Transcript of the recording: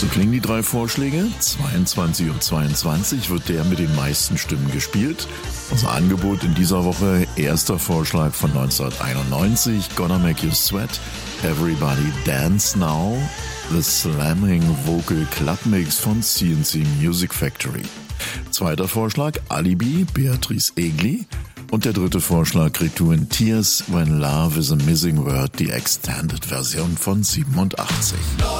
So klingen die 3 Vorschläge. 22:22 wird der mit den meisten Stimmen gespielt. Unser Angebot in dieser Woche: erster Vorschlag von 1991, Gonna Make You Sweat, Everybody Dance Now, The Slamming Vocal Club Mix von C&C Music Factory. Zweiter Vorschlag, Alibi, Beatrice Egli. Und der dritte Vorschlag kriegt du in Tears When Love is a Missing Word, die Extended Version von 87.